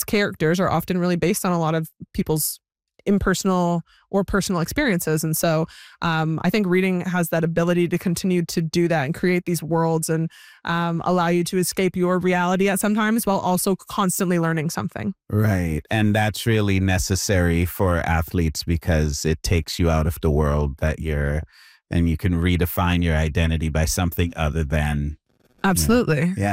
characters are often really based on a lot of people's impersonal or personal experiences. And so I think reading has that ability to continue to do that and create these worlds and allow you to escape your reality at some times while also constantly learning something. Right. And that's really necessary for athletes because it takes you out of the world that you're, and you can redefine your identity by something other than. Absolutely. Yeah.